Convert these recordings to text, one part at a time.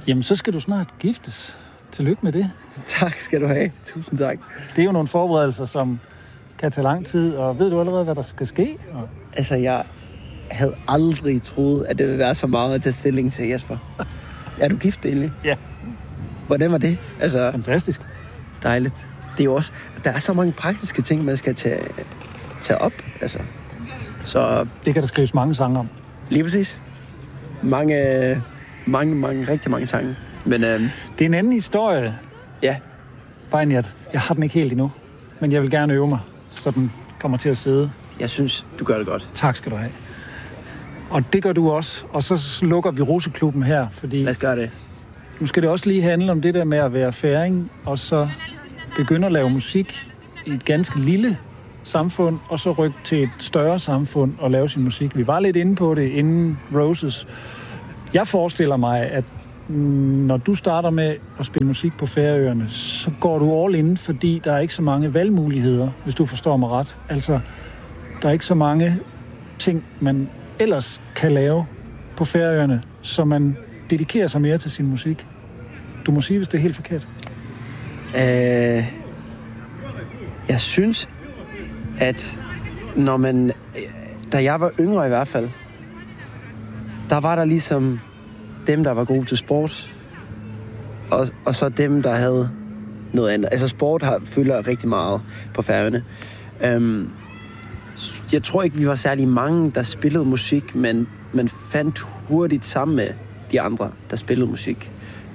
Jamen, så skal du snart giftes. Tillykke med det. Tak skal du have. Tusind tak. Det er jo nogle forberedelser, som kan tage lang tid, og ved du allerede, hvad der skal ske? Altså, jeg havde aldrig troet, at det ville være så meget at tage stilling til, Jesper. Er du gift egentlig? Ja. Hvordan var det? Altså, fantastisk. Dejligt. Det er jo også, der er så mange praktiske ting, man skal tage op. Altså. Så det kan der skrives mange sange om. Lige præcis. Mange, rigtig mange sange. Men, det er en anden historie. Ja. Bare en, jeg har den ikke helt endnu. Men jeg vil gerne øve mig, så den kommer til at sidde. Jeg synes, du gør det godt. Tak skal du have. Og det gør du også. Og så lukker vi Roseklubben her, fordi... Lad os gøre det. Nu skal det også lige handle om det der med at være færing, og så begynde at lave musik i et ganske lille samfund, og så rykke til et større samfund og lave sin musik. Vi var lidt inde på det inden Roses. Jeg forestiller mig, at når du starter med at spille musik på Færøerne, så går du all in, fordi der er ikke så mange valgmuligheder, hvis du forstår mig ret. Altså, der er ikke så mange ting, man ellers kan lave på Færøerne, så man dedikerer sig mere til sin musik. Du må sige, hvis det er helt forkert. Jeg synes, at når man... Da jeg var yngre i hvert fald, der var der ligesom dem, der var gode til sport, og så dem, der havde noget andet. Altså sport fylder rigtig meget på Færøerne. Jeg tror ikke, vi var særlig mange, der spillede musik, men man fandt hurtigt sammen med de andre, der spillede musik.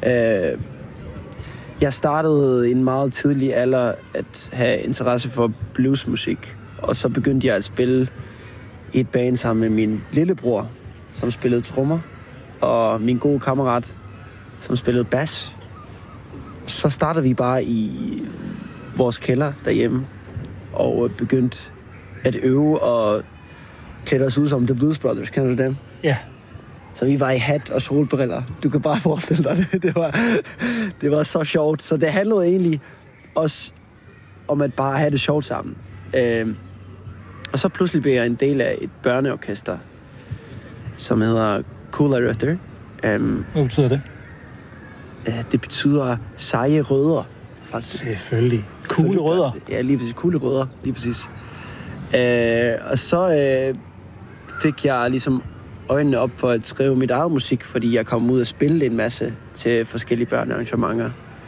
Jeg startede i en meget tidlig alder at have interesse for bluesmusik, og så begyndte jeg at spille i et band sammen med min lillebror, som spillede trommer, og min gode kammerat, som spillede bas. Så startede vi bare i vores kælder derhjemme, og begyndte at øve og klæde os ud som The Blues Brothers. Kender du dem? Ja. Så vi var i hat og solbriller. Du kan bare forestille dig det. Det var så sjovt. Så det handlede egentlig også om at bare have det sjovt sammen. Og så pludselig blev jeg en del af et børneorkester, som hedder Cool Røtter. Hvad betyder det? Det betyder seje rødder, faktisk. Selvfølgelig. Kugle rødder. Ja, lige præcis. Kugle rødder, lige præcis. Og så fik jeg ligesom øjnene op for at skrive mit eget musik, fordi jeg kom ud og spille en masse til forskellige børnearrangementer.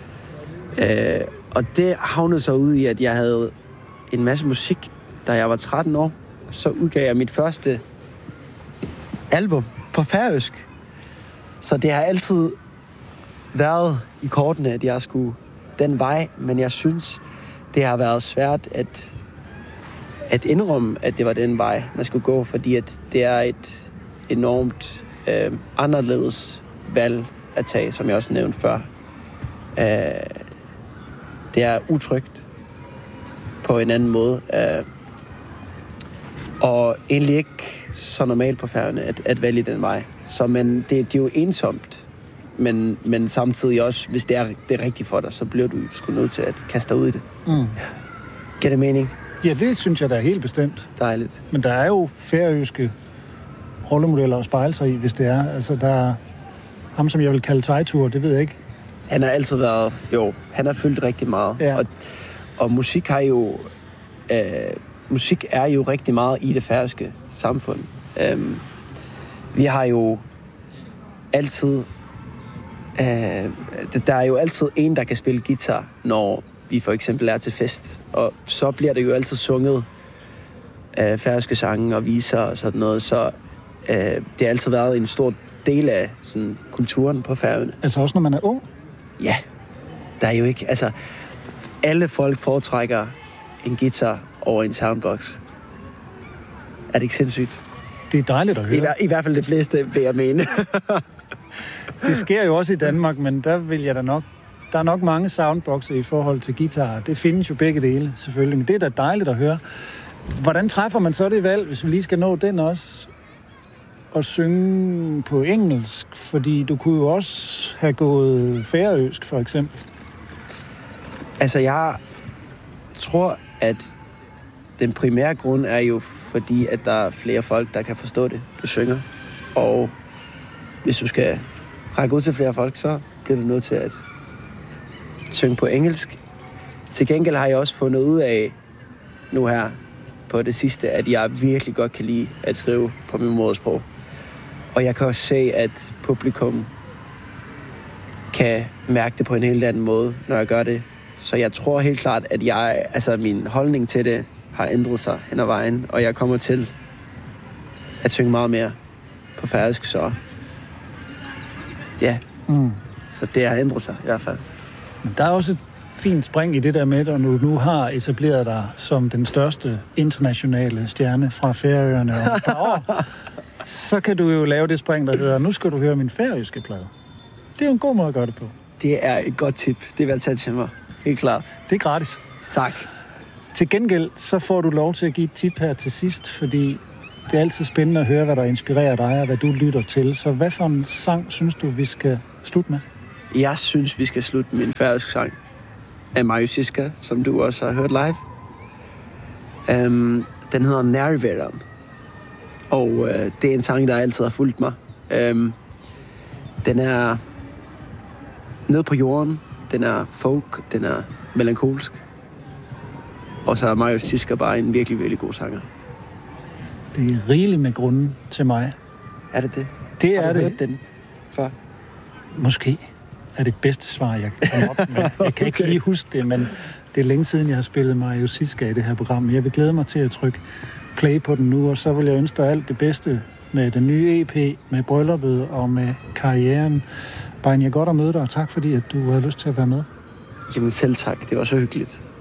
Og det havnede så ud i, at jeg havde en masse musik, da jeg var 13 år. Så udgav jeg mit første album på færøsk. Så det har altid været i kortene, at jeg skulle den vej, men jeg synes, det har været svært at indrømme, at det var den vej, man skulle gå, fordi at det er et enormt anderledes valg at tage, som jeg også nævnte før. Det er utrygt på en anden måde. Og egentlig ikke så normalt på Færøerne at vælge den vej. Så men det er jo ensomt, men samtidig også, hvis det er rigtigt for dig, så bliver du sgu nødt til at kaste dig ud i det. Mm. Giver det mening? Ja, det synes jeg, der er helt bestemt. Dejligt. Men der er jo færøske rollemodeller at spejle sig i, hvis det er. Altså, der er ham, som jeg vil kalde Tejtur, det ved jeg ikke. Han har altid været, han har fyldt rigtig meget. Ja. Og musik har jo... musik er jo rigtig meget i det færøske samfund. Vi har jo altid... der er jo altid en, der kan spille guitar, når vi for eksempel er til fest. Og så bliver det jo altid sunget færøske sange og viser og sådan noget. Så det har altid været en stor del af sådan, kulturen på Færøerne. Altså også når man er ung? Ja. Der er jo ikke... Altså, alle folk foretrækker en guitar over en soundbox. Er det ikke sindssygt? Det er dejligt at høre. I hvert fald de fleste, vil jeg mene. Det sker jo også i Danmark, men der vil jeg da nok... Der er nok mange soundboxer i forhold til guitar. Det findes jo begge dele, selvfølgelig. Men det er da dejligt at høre. Hvordan træffer man så det valg, hvis vi lige skal nå den også? At synge på engelsk? Fordi du kunne jo også have gået færøsk, for eksempel. Altså, jeg tror, at den primære grund er jo fordi, at der er flere folk, der kan forstå det, du synger. Og hvis du skal række ud til flere folk, så bliver du nødt til at synge på engelsk. Til gengæld har jeg også fundet ud af nu her på det sidste, at jeg virkelig godt kan lide at skrive på min modersprog. Og jeg kan også se, at publikum kan mærke det på en helt anden måde, når jeg gør det. Så jeg tror helt klart, at min holdning til det har ændret sig hen ad vejen, og jeg kommer til at synge meget mere på færøsk, så ja. Så det har ændret sig i hvert fald. Men der er også et fint spring i det der med, at når du nu har etableret dig som den største internationale stjerne fra Færøerne om et par år, så kan du jo lave det spring, der hedder, nu skal du høre min færøske plade. Det er jo en god måde at gøre det på. Det er et godt tip. Det vil jeg tage til mig. Helt klart. Det er gratis. Tak. Til gengæld, så får du lov til at give et tip her til sidst, fordi det er altid spændende at høre, hvad der inspirerer dig, og hvad du lytter til. Så hvad for en sang synes du, vi skal slutte med? Jeg synes, vi skal slutte med en færøsk sang af Marius Ziska, som du også har hørt live. Den hedder Nærværen. Og det er en sang, der altid har fulgt mig. Den er nede på jorden. Den er folk. Den er melankolsk. Og så er Marius Ziska bare en virkelig, virkelig god sanger. Det er rigeligt med grunden til mig. Er det det? Det har er du det. hørt den før? Måske er det bedste svar, jeg kan komme op med. Jeg kan ikke lige huske det, men det er længe siden, jeg har spillet Marius Ziska i det her program. Jeg vil glæde mig til at trykke play på den nu, og så vil jeg ønske dig alt det bedste med den nye EP, med brylluppet og med karrieren. Bajn, jeg godt at møde dig, og tak fordi, at du havde lyst til at være med. Jamen selv tak. Det var så hyggeligt.